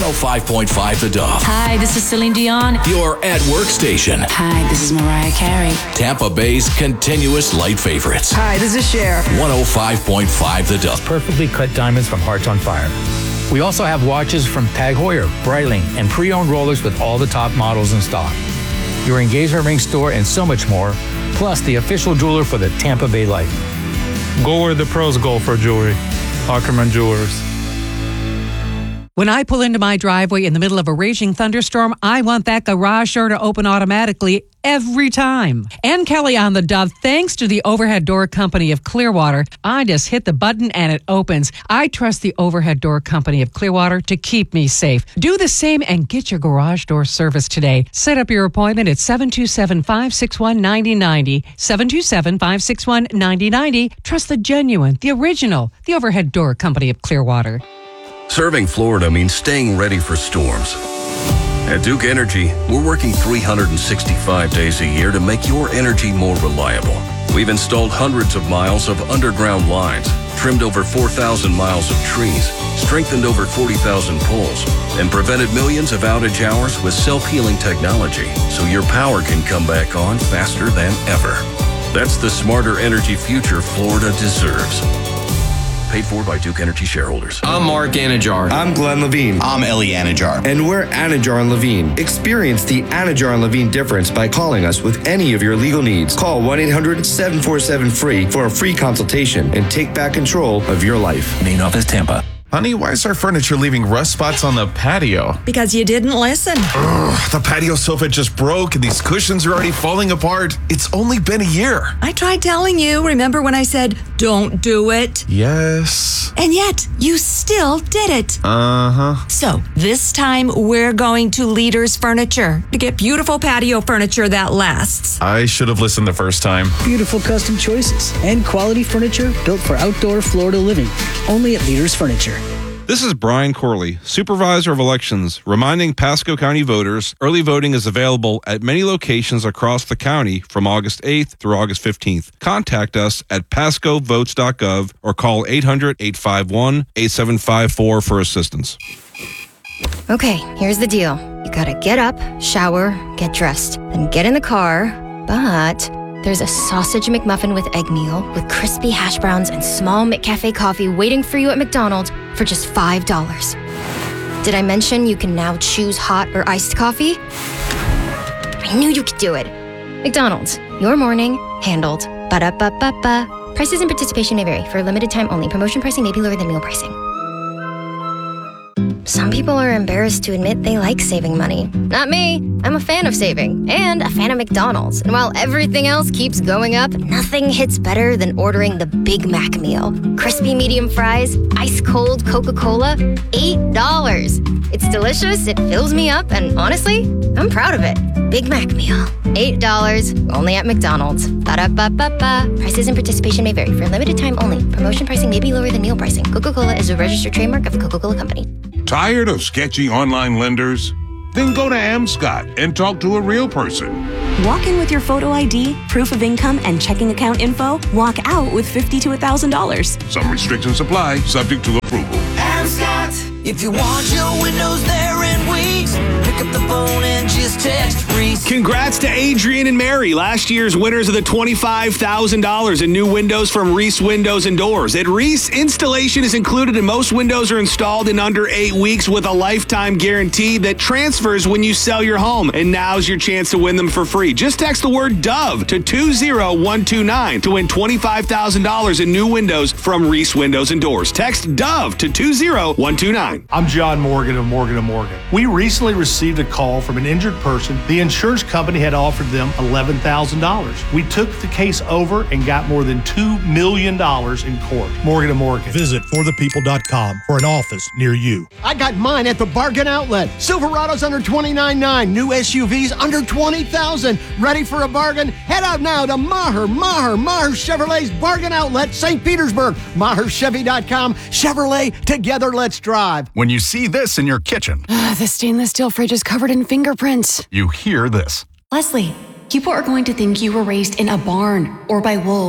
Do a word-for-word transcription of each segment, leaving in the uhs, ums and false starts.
oh five point five The Dove. Hi, this is Celine Dion. Your at-work station. Hi, this is Mariah Carey. Tampa Bay's continuous light favorites. Hi, this is Cher. one oh five point five The Dove. Perfectly cut diamonds from Hearts on Fire. We also have watches from Tag Heuer, Breitling, and pre-owned rollers with all the top models in stock. Your engagement ring store and so much more, plus the official jeweler for the Tampa Bay Light. Go where the pros go for jewelry. Ackerman Jewelers. When I pull into my driveway in the middle of a raging thunderstorm, I want that garage door to open automatically every time. And Kelly on the Dove, thanks to the Overhead Door Company of Clearwater, I just hit the button and it opens. I trust the Overhead Door Company of Clearwater to keep me safe. Do the same and get your garage door service today. Set up your appointment at seven two seven, five six one, nine oh nine oh, seven two seven, five six one, nine oh nine oh. Trust the genuine, the original, the Overhead Door Company of Clearwater. Serving Florida means staying ready for storms. At Duke Energy, we're working three hundred sixty-five days a year to make your energy more reliable. We've installed hundreds of miles of underground lines, trimmed over four thousand miles of trees, strengthened over forty thousand poles, and prevented millions of outage hours with self-healing technology so your power can come back on faster than ever. That's the smarter energy future Florida deserves. Paid for by Duke Energy shareholders. I'm Mark Anajar. I'm Glenn Levine. I'm Ellie Anajar. And we're Anajar and Levine. Experience the Anajar and Levine difference by calling us with any of your legal needs. Call one eight hundred, seven four seven, free for a free consultation and take back control of your life. Main office, Tampa. Honey, why is our furniture leaving rust spots on the patio? Because you didn't listen. Ugh, the patio sofa just broke and these cushions are already falling apart. It's only been a year. I tried telling you. Remember when I said, don't do it? Yes. And yet, you still did it. Uh-huh. So, this time, we're going to Leaders Furniture to get beautiful patio furniture that lasts. I should have listened the first time. Beautiful custom choices and quality furniture built for outdoor Florida living. Only at Leaders Furniture. This is Brian Corley, Supervisor of Elections, reminding Pasco County voters early voting is available at many locations across the county from August eighth through August fifteenth. Contact us at pasco votes dot gov or call eight hundred, eight five one, eight seven five four for assistance. Okay, here's the deal. You gotta get up, shower, get dressed, then get in the car, but there's a sausage McMuffin with egg meal with crispy hash browns and small McCafe coffee waiting for you at McDonald's for just five dollars. Did I mention you can now choose hot or iced coffee? I knew you could do it. McDonald's, your morning, handled. Ba-da-ba-ba-ba. Prices and participation may vary. For a limited time only. Promotion pricing may be lower than meal pricing. Some people are embarrassed to admit they like saving money. Not me. I'm a fan of saving and a fan of McDonald's. And while everything else keeps going up, nothing hits better than ordering the Big Mac meal. Crispy medium fries, ice cold Coca-Cola, eight dollars. It's delicious, it fills me up, and honestly, I'm proud of it. Big Mac meal, eight dollars, only at McDonald's. Ba-da-ba-ba-ba. Prices and participation may vary. For a limited time only. Promotion pricing may be lower than meal pricing. Coca-Cola is a registered trademark of the Coca-Cola Company. Tired of sketchy online lenders? Then go to Amscot and talk to a real person. Walk in with your photo I D, proof of income, and checking account info. Walk out with fifty to one thousand dollars. Some restrictions apply, subject to approval. Amscot, if you want your windows there in weeks, pick up the phone and just text Reese. Congrats to Adrian and Mary, last year's winners of the twenty-five thousand dollars in new windows from Reese Windows and Doors. At Reese, installation is included and most windows are installed in under eight weeks with a lifetime guarantee that transfers when you sell your home. And now's your chance to win them for free. Just text the word DOVE to two zero one two nine to win twenty-five thousand dollars in new windows from Reese Windows and Doors. Text DOVE to two zero one two nine. I'm John Morgan of Morgan and Morgan. We recently received a call from an injured person. The insurance company had offered them eleven thousand dollars. We took the case over and got more than two million dollars in court. Morgan and Morgan. Visit for the people dot com for an office near you. I got mine at the Bargain Outlet. Silverado's under twenty-nine nine. New S U Vs under twenty thousand. Ready for a bargain? Head out now to Maher, Maher, Maher Chevrolet's Bargain Outlet, Saint Petersburg. Maher Chevy dot com. Chevrolet, together let's drive. When you see this in your kitchen, Uh, the stainless steel fridge is covered in fingerprints. You hear this. Leslie, people are going to think you were raised in a barn or by wolves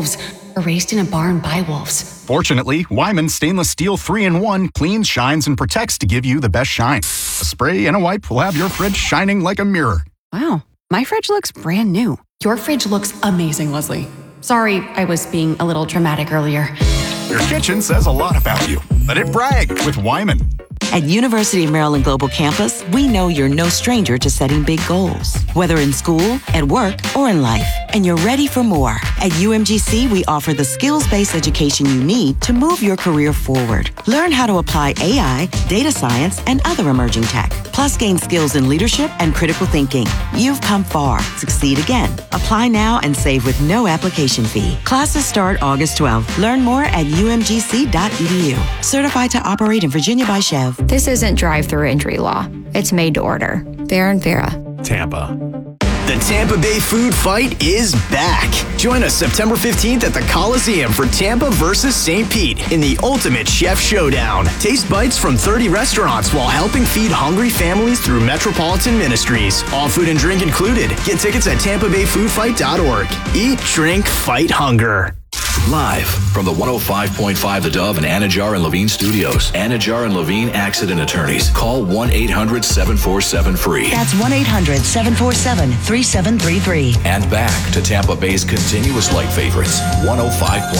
erased in a barn by wolves. Fortunately, Wyman Stainless Steel three in one cleans, shines, and protects to give you the best shine. A spray and a wipe will have your fridge shining like a mirror. Wow, my fridge looks brand new. Your fridge looks amazing, Leslie. Sorry, I was being a little dramatic earlier. Your kitchen says a lot about you. Let it brag with Wyman. At University of Maryland Global Campus, we know you're no stranger to setting big goals, whether in school, at work, or in life, and you're ready for more. At U M G C, we offer the skills-based education you need to move your career forward. Learn how to apply A I, data science, and other emerging tech, plus gain skills in leadership and critical thinking. You've come far. Succeed again. Apply now and save with no application fee. Classes start August twelfth. Learn more at U M G C dot E D U. Certified to operate in Virginia by Chev. This isn't drive-through injury law. It's made to order. Vera and Vera. Tampa. The Tampa Bay Food Fight is back. Join us September fifteenth at the Coliseum for Tampa versus Saint Pete in the ultimate chef showdown. Taste bites from thirty restaurants while helping feed hungry families through Metropolitan Ministries. All food and drink included. Get tickets at tampa bay food fight dot org. Eat, drink, fight hunger. Live from the one oh five point five The Dove and Anajar and Levine studios. Anajar and Levine Accident Attorneys. Call one eight hundred seven four seven free. That's one eight hundred seven four seven three seven three three. And back to Tampa Bay's continuous light favorites. one oh five point five